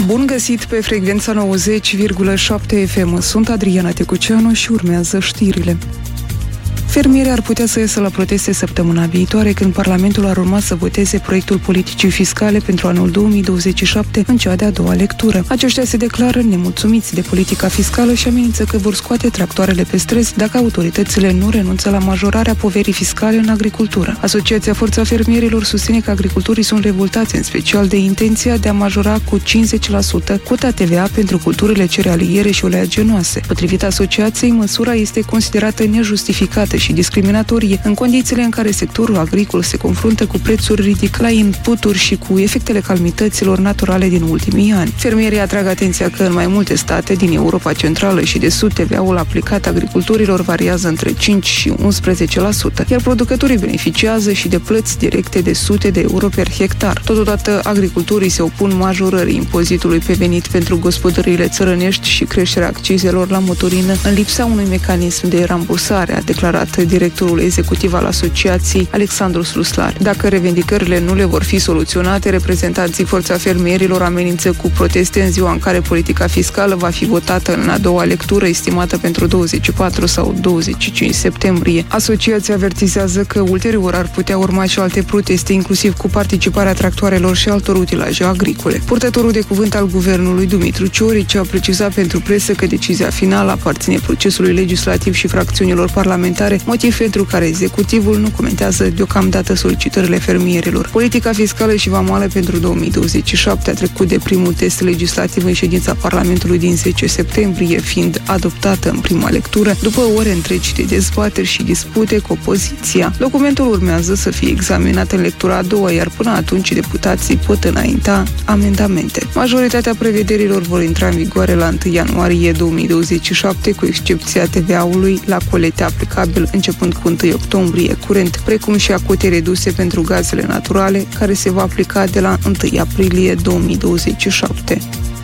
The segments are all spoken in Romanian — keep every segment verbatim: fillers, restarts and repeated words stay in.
Bun găsit pe frecvența nouăzeci virgulă șapte F M. Sunt Adriana Tecuceanu și urmează știrile. Fermierii ar putea să iasă la proteste săptămâna viitoare, când Parlamentul ar urma să voteze proiectul politicii fiscale pentru anul două mii douăzeci și șapte în cea de-a doua lectură. Aceștia se declară nemulțumiți de politica fiscală și amenință că vor scoate tractoarele pe străzi dacă autoritățile nu renunță la majorarea poverii fiscale în agricultură. Asociația Forța Fermierilor susține că agricultorii sunt revoltați, în special de intenția de a majora cu cincizeci la sută cota T V A pentru culturile cerealiere și oleaginoase. Potrivit asociației, măsura este considerată nejustificată și discriminatorie în condițiile în care sectorul agricol se confruntă cu prețuri ridicate la inputuri și cu efectele calamităților naturale din ultimii ani. Fermierii atrag atenția că în mai multe state din Europa Centrală și de Sud T V A-ul aplicat agricultorilor variază între cinci și unsprezece la sută, iar producătorii beneficiază și de plăți directe de sute de euro per hectar. Totodată, agricultorii se opun majorării impozitului pe venit pentru gospodăriile țărănești și creșterea accizelor la motorină în lipsa unui mecanism de rambursare, a declarat directorul executiv al asociației, Alexandru Sluslar. Dacă revendicările nu le vor fi soluționate, reprezentanții Forța Fermierilor amenință cu proteste în ziua în care politica fiscală va fi votată în a doua lectură, estimată pentru douăzeci și patru sau douăzeci și cinci septembrie. Asociația avertizează că ulterior ar putea urma și alte proteste, inclusiv cu participarea tractoarelor și altor utilaje agricole. Purtătorul de cuvânt al guvernului, Dumitru Ciorici, a precizat pentru presă că decizia finală aparține procesului legislativ și fracțiunilor parlamentare, motiv pentru care executivul nu comentează deocamdată solicitările fermierilor. Politica fiscală și vamală pentru două mii douăzeci și șapte a trecut de primul test legislativ în ședința Parlamentului din zece septembrie, fiind adoptată în prima lectură, după ore întregi de dezbateri și dispute cu opoziția. Documentul urmează să fie examinat în lectura a doua, iar până atunci deputații pot înainta amendamente. Majoritatea prevederilor vor intra în vigoare la întâi ianuarie două mii douăzeci și șapte, cu excepția T V A-ului la colete aplicabil începând cu întâi octombrie curent, precum și a cotei reduse pentru gazele naturale, care se va aplica de la întâi aprilie două mii douăzeci și șapte.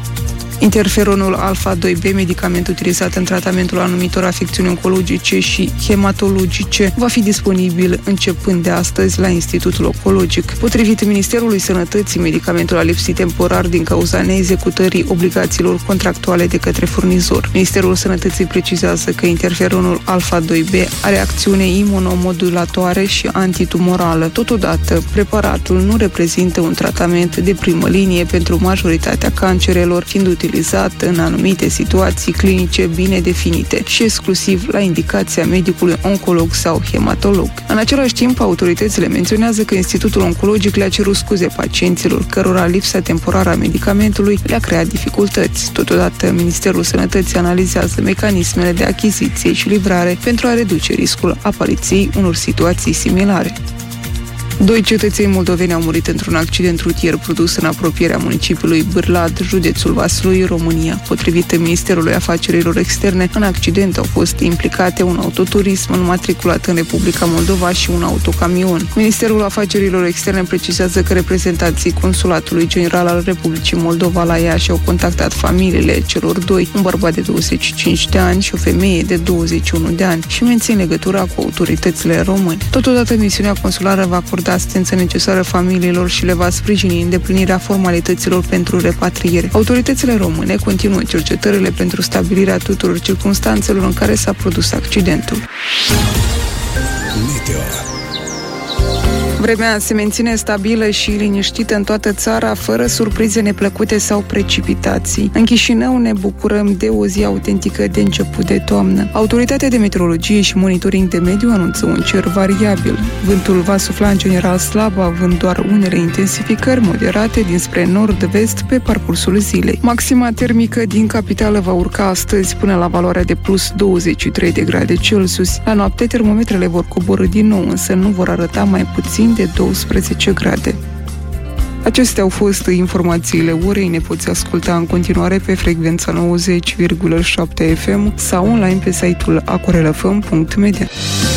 Interferonul alfa doi B, medicament utilizat în tratamentul anumitor afecțiuni oncologice și hematologice, va fi disponibil începând de astăzi la Institutul Oncologic. Potrivit Ministerului Sănătății, medicamentul a lipsit temporar din cauza neexecutării obligațiilor contractuale de către furnizor. Ministerul Sănătății precizează că interferonul alfa doi B are acțiune imunomodulatoare și antitumorală. Totodată, preparatul nu reprezintă un tratament de primă linie pentru majoritatea cancerelor, fiind utilizat în anumite situații clinice bine definite și exclusiv la indicația medicului oncolog sau hematolog. În același timp, autoritățile menționează că Institutul Oncologic le-a cerut scuze pacienților cărora lipsa temporară a medicamentului le-a creat dificultăți. Totodată, Ministerul Sănătății analizează mecanismele de achiziție și livrare pentru a reduce riscul apariției unor situații similare. Doi cetățeni moldoveni au murit într-un accident rutier produs în apropierea municipiului Bârlad, județul Vaslui, România. Potrivit Ministerului Afacerilor Externe, în accident au fost implicate un autoturism înmatriculat în Republica Moldova și un autocamion. Ministerul Afacerilor Externe precizează că reprezentanții Consulatului General al Republicii Moldova la Iași au contactat familiile celor doi, un bărbat de douăzeci și cinci de ani și o femeie de douăzeci și unu de ani, și mențin legătura cu autoritățile române. Totodată, misiunea consulară va acorda asistență necesară familiilor și le va sprijini îndeplinirea formalităților pentru repatriere. Autoritățile române continuă cercetările pentru stabilirea tuturor circumstanțelor în care s-a produs accidentul. Meteo. Vremea se menține stabilă și liniștită în toată țara, fără surprize neplăcute sau precipitații. În Chișinău ne bucurăm de o zi autentică de început de toamnă. Autoritatea de meteorologie și monitoring de mediu anunță un cer variabil. Vântul va sufla în general slab, având doar unele intensificări moderate dinspre nord-vest pe parcursul zilei. Maxima termică din capitală va urca astăzi până la valoarea de plus douăzeci și trei de grade Celsius. La noapte, termometrele vor coborî din nou, însă nu vor arăta mai puțin de douăsprezece grade. Acestea au fost informațiile orei. Ne poți asculta în continuare pe frecvența nouăzeci virgulă șapte F M sau online pe site-ul acorelafm punct media.